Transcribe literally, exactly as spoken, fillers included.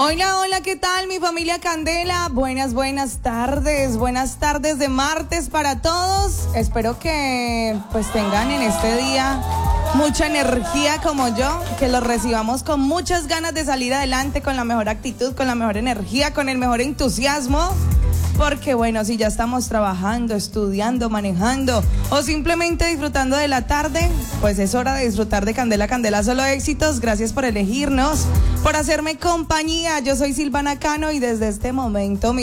Hola, hola, ¿qué tal mi familia Candela? Buenas, buenas tardes, buenas tardes de martes para todos. Espero que pues tengan en este día mucha energía como yo, que los recibamos con muchas ganas de salir adelante, con la mejor actitud, con la mejor energía, con el mejor entusiasmo. Porque bueno, si ya estamos trabajando, estudiando, manejando o simplemente disfrutando de la tarde, pues es hora de disfrutar de Candela, Candela, solo éxitos. Gracias por elegirnos, por hacerme compañía. Yo soy Silvana Cano y desde este momento mi